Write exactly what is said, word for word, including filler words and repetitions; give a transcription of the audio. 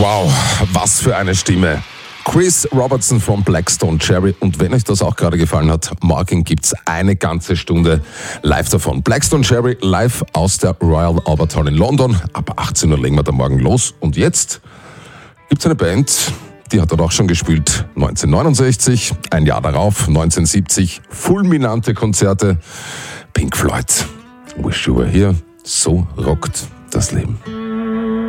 Wow, was für eine Stimme. Chris Robertson von Blackstone Cherry. Und wenn euch das auch gerade gefallen hat, morgen gibt's eine ganze Stunde live davon. Blackstone Cherry live aus der Royal Albert Hall in London. Ab achtzehn Uhr legen wir da morgen los. Und jetzt gibt's eine Band, die hat dort auch schon gespielt. neunzehnhundertneunundsechzig, ein Jahr darauf, neunzehnhundertsiebzig, fulminante Konzerte. Pink Floyd, Wish You Were Here. So rockt das Leben.